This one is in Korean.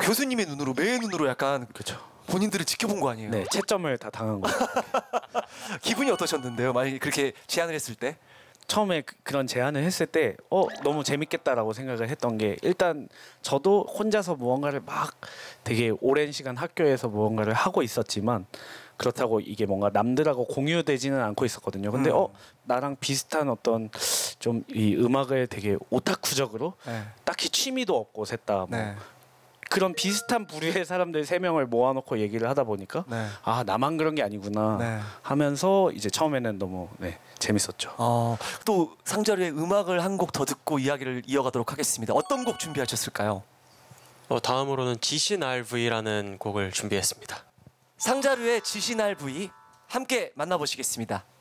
교수님의 눈으로 매의 눈으로 약간 그렇죠. 본인들을 지켜본 거 아니에요? 네, 채점을 다 당한 거예요. 기분이 어떠셨는데요? 만약에 그렇게 제안을 했을 때? 처음에 그런 제안을 했을 때 너무 재밌겠다라고 생각을 했던 게 일단 저도 혼자서 무언가를 막 되게 오랜 시간 학교에서 무언가를 하고 있었지만 그렇다고 이게 뭔가 남들하고 공유되지는 않고 있었거든요. 근데 나랑 비슷한 어떤 좀 이 음악을 되게 오타쿠적으로 네. 딱히 취미도 없고 셋 다 뭐 네. 그런 비슷한 부류의 사람들 3명을 모아놓고 얘기를 하다 보니까 네. 아 나만 그런 게 아니구나 네. 하면서 이제 처음에는 너무 재밌었죠. 또 상자루의 음악을 한 곡 더 듣고 이야기를 이어가도록 하겠습니다. 어떤 곡 준비하셨을까요? 다음으로는 지신 RV라는 곡을 준비했습니다. 상자루의 지신 RV 함께 만나보시겠습니다.